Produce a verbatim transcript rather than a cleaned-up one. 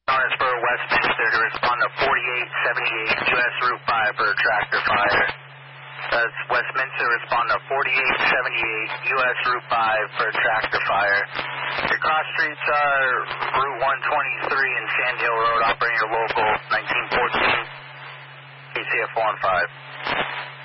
Lawrenceburg, Westminster to respond to forty-eight seventy-eight U S Route five for tractor fire. That's Westminster, respond to forty-eight seventy-eight U S Route five for tractor fire. Your cross streets are Route one twenty-three and Sand Hill Road, operating your local nineteen fourteen K C F one five.